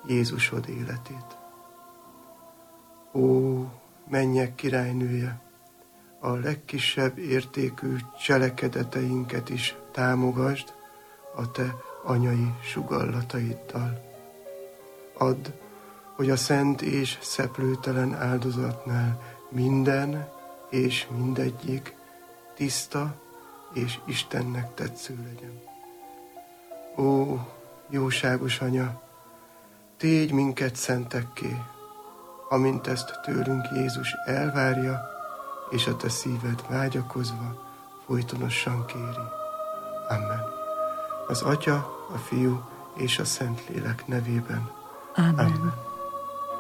Jézusod életét. Ó, mennyek királynője, a legkisebb értékű cselekedeteinket is támogasd a te anyai sugallataiddal. Add, hogy a szent és szeplőtelen áldozatnál minden és mindegyik tiszta és Istennek tetsző legyen. Ó, jóságos Anya, tégy minket szentekké, amint ezt tőlünk Jézus elvárja, és a te szíved vágyakozva folytonosan kéri. Amen. Az Atya, a Fiú és a Szentlélek nevében. Amen. Amen.